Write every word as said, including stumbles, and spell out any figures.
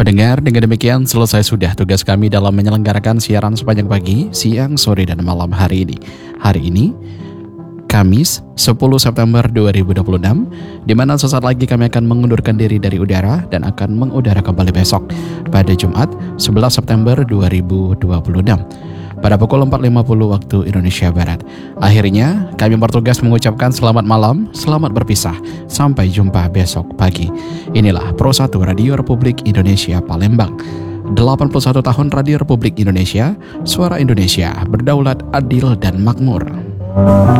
Pendengar, dengan demikian selesai sudah tugas kami dalam menyelenggarakan siaran sepanjang pagi, siang, sore, dan malam hari ini. Hari ini, Kamis sepuluh September dua ribu dua puluh enam, di mana sesaat lagi kami akan mengundurkan diri dari udara dan akan mengudara kembali besok pada Jumat sebelas September dua ribu dua puluh enam pada pukul empat lima puluh waktu Indonesia Barat. Akhirnya, kami bertugas mengucapkan selamat malam, selamat berpisah, sampai jumpa besok pagi. Inilah Pro satu Radio Republik Indonesia Palembang. delapan puluh satu tahun Radio Republik Indonesia, suara Indonesia, berdaulat, adil, dan makmur.